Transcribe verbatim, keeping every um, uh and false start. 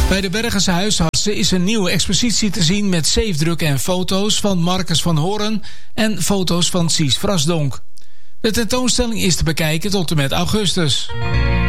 Bij de Bergense huisartsen is een nieuwe expositie te zien met zeefdrukken en foto's van Marcus van Hoorn en foto's van Sies Vrasdonk. De tentoonstelling is te bekijken tot en met augustus.